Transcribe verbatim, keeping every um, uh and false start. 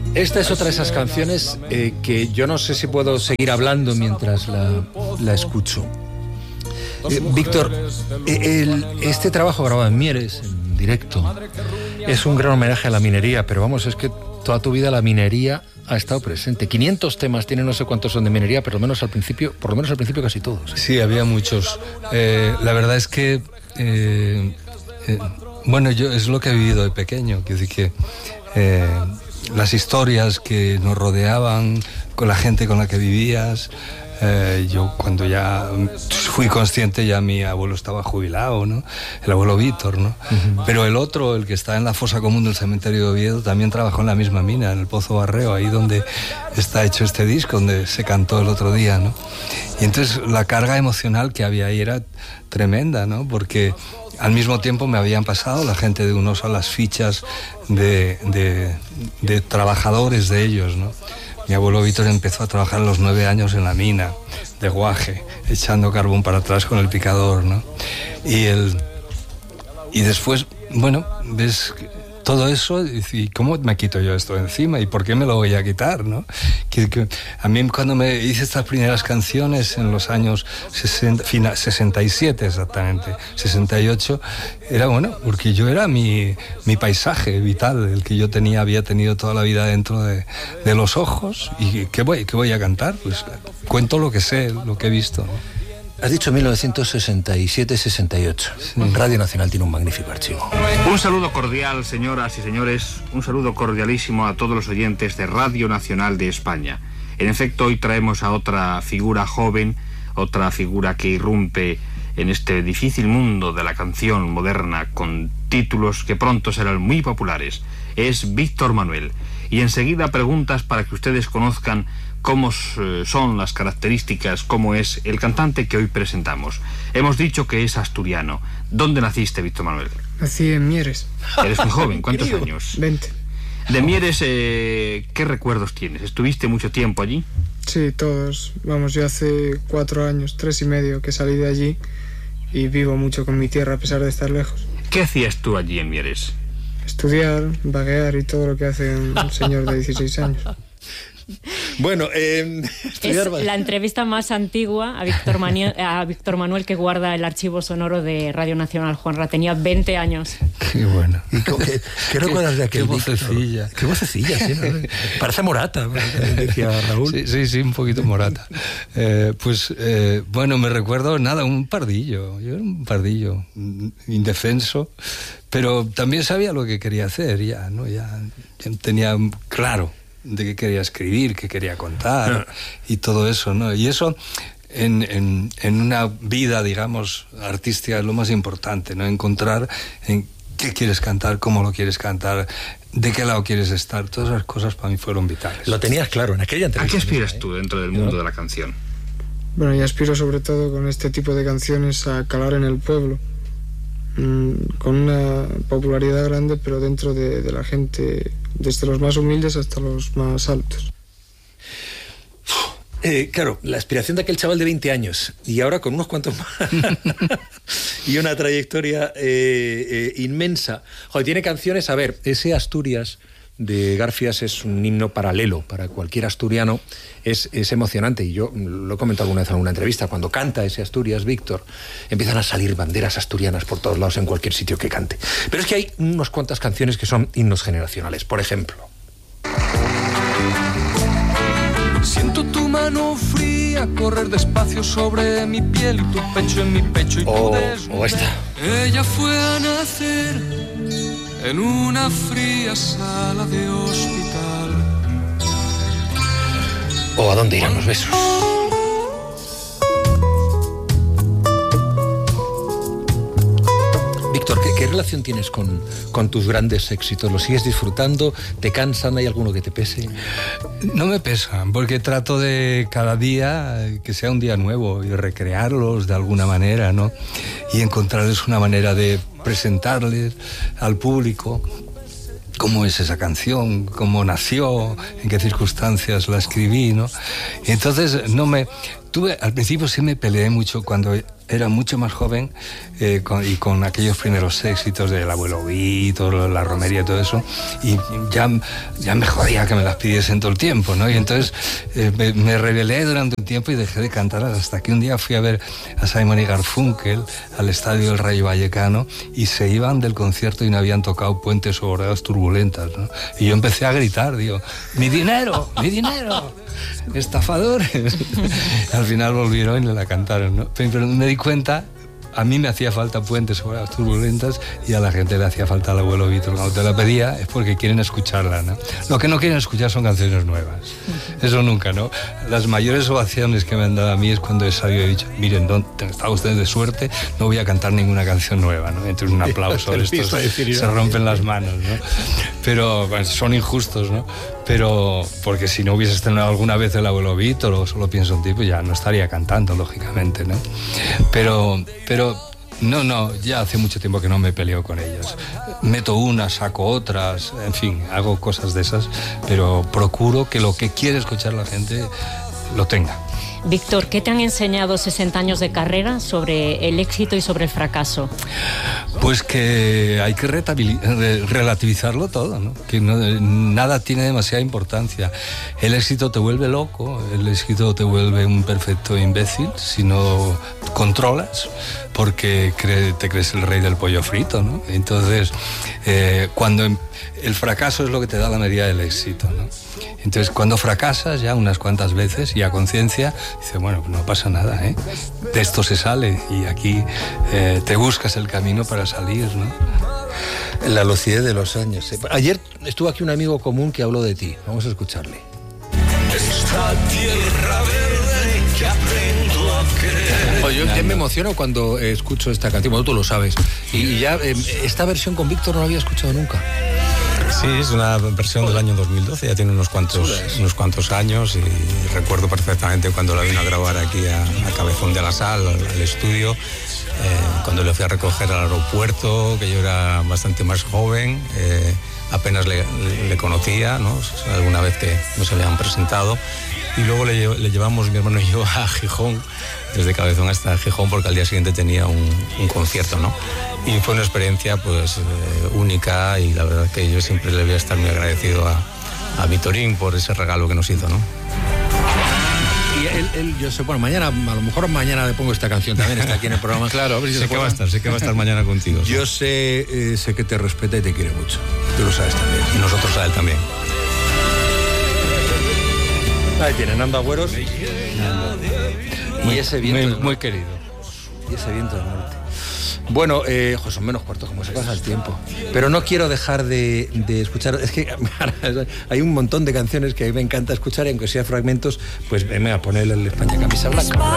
Esta es otra de esas canciones eh, que yo no sé si puedo seguir hablando mientras la, la escucho. Eh, Víctor, eh, el, este trabajo grabado en Mieres, en directo, es un gran homenaje a la minería, pero vamos, es que toda tu vida la minería ha estado presente. quinientos temas tiene, no sé cuántos son de minería, pero al menos al principio, por lo menos al principio casi todos. Sí, había muchos. Eh, la verdad es que, eh, eh, bueno, yo es lo que he vivido de pequeño, quiero decir que eh, las historias que nos rodeaban, con la gente con la que vivías. Eh, yo cuando ya fui consciente, ya mi abuelo estaba jubilado, ¿no? El abuelo Víctor, ¿no? Uh-huh. Pero el otro, el que está en la fosa común del cementerio de Oviedo, también trabajó en la misma mina, en el Pozo Barreo, ahí donde está hecho este disco, donde se cantó el otro día, ¿no? Y entonces la carga emocional que había ahí era tremenda, ¿no? Porque al mismo tiempo me habían pasado la gente de unos a las fichas de, de, de trabajadores de ellos, ¿no? Mi abuelo Víctor empezó a trabajar a los nueve años en la mina de Guaje, echando carbón para atrás con el picador, ¿no? Y, el, y después, bueno, ves todo eso y ¿cómo me quito yo esto encima? ¿Y por qué me lo voy a quitar, no? Que, que a mí cuando me hice estas primeras canciones en los años sesenta, final, sesenta y siete exactamente, sesenta y ocho, era bueno, porque yo era mi, mi paisaje vital, el que yo tenía, había tenido toda la vida dentro de, de los ojos. ¿Y qué voy, qué voy a cantar? Pues cuento lo que sé, lo que he visto, ¿no? Has dicho mil novecientos sesenta y siete sesenta y ocho. Sí. Radio Nacional tiene un magnífico archivo. Un saludo cordial, señoras y señores, un saludo cordialísimo a todos los oyentes de Radio Nacional de España. En efecto, hoy traemos a otra figura joven, otra figura que irrumpe en este difícil mundo de la canción moderna con títulos que pronto serán muy populares. Es Víctor Manuel. Y enseguida preguntas para que ustedes conozcan cómo son las características, cómo es el cantante que hoy presentamos. Hemos dicho que es asturiano. ¿Dónde naciste, Víctor Manuel? Nací en Mieres. Eres muy joven, ¿cuántos años? veinte. De Mieres, eh, ¿qué recuerdos tienes? ¿Estuviste mucho tiempo allí? Sí, todos. Vamos, yo hace cuatro años, tres y medio que salí de allí y vivo mucho con mi tierra a pesar de estar lejos. ¿Qué hacías tú allí en Mieres? Estudiar, vaguear y todo lo que hace un señor de dieciséis años. Bueno, eh, es la entrevista más antigua a Víctor, Manuel, a Víctor Manuel que guarda el archivo sonoro de Radio Nacional. Juanra tenía veinte años. Qué bueno. ¿Y qué, qué recuerdas de aquel? Qué vocecilla. Qué vocecilla, sí, ¿no? Parece Morata, decía Raúl. Sí, sí, sí, un poquito Morata. Eh, pues, eh, bueno, me recuerdo, nada, un pardillo. Yo era un pardillo, indefenso, pero también sabía lo que quería hacer ya, ¿no? Ya, ya tenía claro de qué quería escribir, qué quería contar y todo eso, ¿no? Y eso en, en, en una vida, digamos, artística es lo más importante, ¿no? Encontrar en qué quieres cantar, cómo lo quieres cantar, de qué lado quieres estar. Todas esas cosas para mí fueron vitales. Lo tenías claro en aquella entrevista. ¿A qué aspiras ¿eh? tú dentro del mundo ¿no? de la canción? Bueno, yo aspiro sobre todo con este tipo de canciones a calar en el pueblo, mmm, con una popularidad grande, pero dentro de, de la gente, desde los más humildes hasta los más altos. Eh, claro, la aspiración de aquel chaval de veinte años y ahora con unos cuantos más y una trayectoria eh, eh, inmensa. Joder, tiene canciones, a ver, ese Asturias de Garfias es un himno paralelo para cualquier asturiano, es, es emocionante y yo lo he comentado alguna vez en una entrevista, cuando canta ese Asturias, Víctor, empiezan a salir banderas asturianas por todos lados en cualquier sitio que cante. Pero es que hay unas cuantas canciones que son himnos generacionales, por ejemplo. Siento tu mano fría correr despacio sobre mi piel y tu pecho en mi pecho y o, tu desnudez. O esta. Ella fue a nacer en una fría sala de hospital. ¿O a dónde irán los besos? Víctor, ¿qué, ¿qué relación tienes con, con tus grandes éxitos? ¿Los sigues disfrutando? ¿Te cansan? ¿Hay alguno que te pese? No me pesan, porque trato de cada día que sea un día nuevo y recrearlos de alguna manera, ¿no? Y encontrarles una manera de presentarles al público cómo es esa canción, cómo nació, en qué circunstancias la escribí, ¿no? Y entonces no me... Tuve, al principio sí me peleé mucho cuando era mucho más joven eh, con, y con aquellos primeros éxitos del Abuelo Vítor, la romería y todo eso, y ya, ya me jodía que me las pidiesen todo el tiempo, ¿no? Y entonces eh, me, me rebelé durante un tiempo y dejé de cantarlas, hasta que un día fui a ver a Simon y Garfunkel al Estadio del Rayo Vallecano y se iban del concierto y no habían tocado Puentes o Bordadas Turbulentas, ¿no? Y yo empecé a gritar, digo, ¡mi dinero! ¡Mi dinero! ¡Estafadores! Al final volvieron y la cantaron, ¿no? Pero me di cuenta, a mí me hacía falta Puentes o Bordadas Turbulentas y a la gente le hacía falta al Abuelo Vítor. Cuando te la pedía es porque quieren escucharla, ¿no? Lo que no quieren escuchar son canciones nuevas. Eso nunca, ¿no? Las mayores ovaciones que me han dado a mí es cuando he salido y he dicho, miren, ¿dónde están ustedes de suerte? No voy a cantar ninguna canción nueva, ¿no? Entonces un aplauso, estos se rompen las manos, ¿no? Pero bueno, son injustos, ¿no? Pero porque si no hubieses tenido alguna vez el Abuelo Vítor o Solo pienso en ti, pues ya no estaría cantando, lógicamente, ¿no? Pero, pero no, no, ya hace mucho tiempo que no me peleo con ellas. Meto unas, saco otras, en fin, hago cosas de esas, pero procuro que lo que quiere escuchar la gente lo tenga. Víctor, ¿qué te han enseñado sesenta años de carrera sobre el éxito y sobre el fracaso? Pues que hay que relativizarlo todo, ¿no? Que no, nada tiene demasiada importancia. El éxito te vuelve loco, el éxito te vuelve un perfecto imbécil si no controlas, porque cre- te crees el rey del pollo frito, ¿no? Entonces, eh, cuando el fracaso es lo que te da la medida del éxito, ¿no? Entonces, cuando fracasas ya unas cuantas veces y a conciencia, dices, bueno, no pasa nada, ¿eh? De esto se sale y aquí eh, te buscas el camino para salir, ¿no? La lucidez de los años. Ayer estuvo aquí un amigo común que habló de ti. Vamos a escucharle. Esta tierra verde que aprendo a querer. Oye, yo ya me emociono cuando eh, escucho esta canción, bueno, tú lo sabes. Y, y ya eh, esta versión con Víctor no la había escuchado nunca. Sí, es una versión del año dos mil doce, ya tiene unos cuantos, unos cuantos años y recuerdo perfectamente cuando la vino a grabar aquí a, a Cabezón de la Sal, al, al estudio, eh, cuando le fui a recoger al aeropuerto, que yo era bastante más joven, eh, apenas le, le conocía, ¿no? Alguna vez que nos habían presentado, y luego le, le llevamos mi hermano y yo a Gijón, desde Cabezón hasta Gijón, porque al día siguiente tenía un, un concierto, ¿no? Y fue una experiencia pues eh, única, y la verdad que yo siempre le voy a estar muy agradecido a, a Vitorín por ese regalo que nos hizo, ¿no? Y él, él, yo sé, bueno, mañana, a lo mejor mañana le pongo esta canción también, está aquí en el programa. Claro, a ver si sé que va a estar, sé que va a estar mañana contigo. Yo sé, eh, sé que te respeta y te quiere mucho. Tú lo sabes también. Y nosotros a él también. Ahí tienen, Nando Agüeros. Muy, y ese viento. Muy, muy querido. Y ese viento del norte. Bueno, eh, jo, son menos cuartos, como se pasa el tiempo. Pero no quiero dejar de, de escuchar. Es que hay un montón de canciones que a mí me encanta escuchar, y aunque sea fragmentos, pues venga a ponerle el España Camisa Blanca.